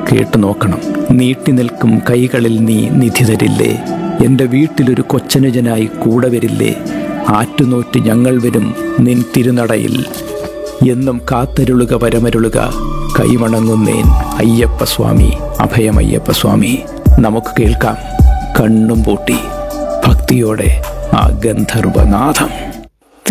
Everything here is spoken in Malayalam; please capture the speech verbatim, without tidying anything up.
കേട്ടു നോക്കണം. നീട്ടി നിൽക്കും കൈകളിൽ നീ നിധി തരില്ലേ? എൻ്റെ വീട്ടിലൊരു കൊച്ചനുജനായി കൂടെ വരില്ലേ? ആറ്റുനോറ്റ് ഞങ്ങൾ വരും നിൻ തിരുനടയിൽ. എന്നും കാത്തരുളുക പരമരുളുക കൈവണങ്ങുന്നേൻ അയ്യപ്പസ്വാമി, അഭയമയ്യപ്പസ്വാമി. നമുക്ക് കേൾക്കാം കണ്ണും പൂട്ടി ഭക്തിയോടെ ആ ഗന്ധർവനാഥം.